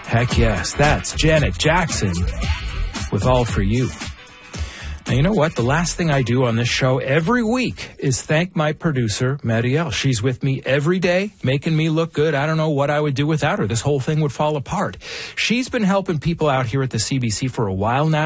Heck yes, that's Janet Jackson with All For You. Now, you know what? The last thing I do on this show every week is thank my producer, Marielle. She's with me every day, making me look good. I don't know what I would do without her. This whole thing would fall apart. She's been helping people out here at the CBC for a while now.